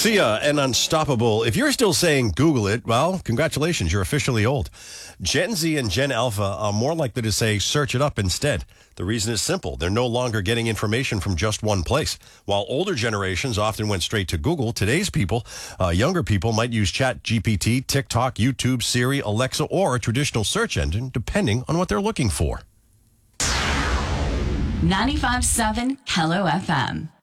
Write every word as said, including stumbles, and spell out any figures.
Lucia and Unstoppable. If you're still saying Google it, well, congratulations, you're officially old. Gen Z and Gen Alpha are more likely to say search it up instead. The reason is simple. They're no longer getting information from just one place. While older generations often went straight to Google, today's people, uh, younger people, might use Chat G P T, TikTok, YouTube, Siri, Alexa, or a traditional search engine, depending on what they're looking for. ninety-five point seven Hello F M.